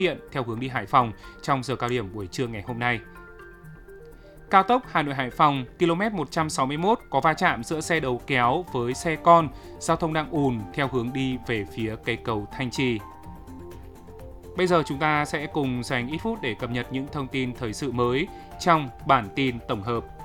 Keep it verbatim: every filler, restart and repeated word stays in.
hiện theo hướng đi Hải Phòng trong giờ cao điểm buổi trưa ngày hôm nay. Cao tốc Hà Nội - Hải Phòng, ki lô mét một trăm sáu mươi mốt có va chạm giữa xe đầu kéo với xe con, giao thông đang ùn theo hướng đi về phía cây cầu Thanh Trì. Bây giờ chúng ta sẽ cùng dành ít phút để cập nhật những thông tin thời sự mới trong bản tin tổng hợp.